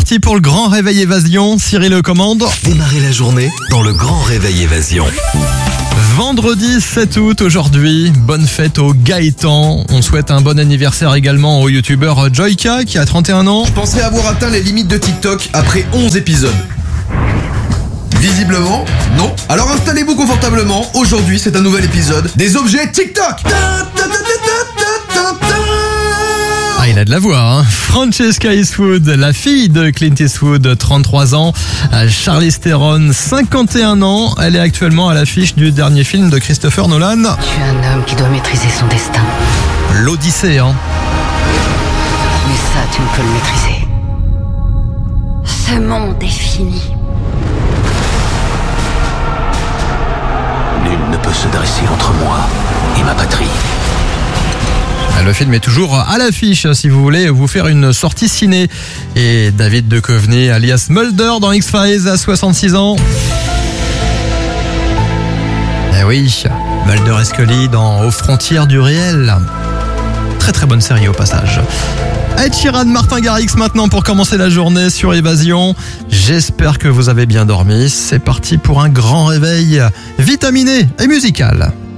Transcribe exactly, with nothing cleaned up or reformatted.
parti pour le grand réveil évasion. Cyril le commande. Démarrez la journée dans le grand réveil évasion. Vendredi sept août aujourd'hui, bonne fête au Gaëtan. On souhaite un bon anniversaire également au youtubeur Joyka qui a trente et un ans. Je pensais avoir atteint les limites de TikTok après onze épisodes. Visiblement, non. Alors installez-vous confortablement. Aujourd'hui, c'est un nouvel épisode des objets TikTok. Ah, il a de la voix, hein. Francesca Eastwood, la fille de Clint Eastwood, trente-trois ans. Charlize Theron, cinquante et un ans. Elle est actuellement à l'affiche du dernier film de Christopher Nolan. Tu es un homme qui doit maîtriser son destin. L'Odyssée, hein. Mais ça, tu ne peux le maîtriser. Ce monde est fini. Nul ne peut se dresser entre moi et ma patrie. Le film est toujours à l'affiche si vous voulez vous faire une sortie ciné. Et David Duchovny, alias Mulder dans X-Files, à soixante-six ans. Eh oui, Mulder et Scully dans Aux frontières du réel. Très très bonne série au passage. Ed Sheeran, Martin Garrix maintenant pour commencer la journée sur Évasion. J'espère que vous avez bien dormi. C'est parti pour un grand réveil vitaminé et musical.